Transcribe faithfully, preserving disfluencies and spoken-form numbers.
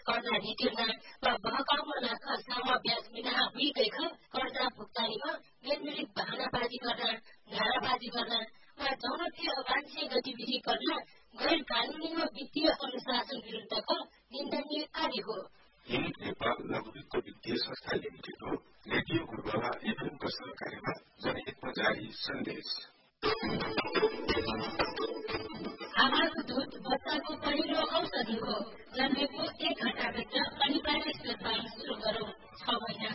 कर्जा नितिर्ना वा बहकाउन खर्चमा ब्याज बिना हुइगएख कर्जा भुक्तानीमा मेलमिलित बहानाबाजी गर्न धाराबाजी गर्न वा जनप्रिय अवांछनीय गतिविधि गर्न गैर कानूनी वा वित्तीय अनुशासन विरुद्धको निन्दनीय कार्य हो। हिन्द नेपाल लघुवित्त वित्तीय संस्था लिमिटेडको रेडियो गुरुबाबा एफएमको सहकार्यमा जनहितमा जारी सन्देश। आमाको दूध बच्चाको पहिलो औषधि हो। जन्मेको एक घण्टाभित्र अनिवार्य स्तरबाट सुरु गरौं।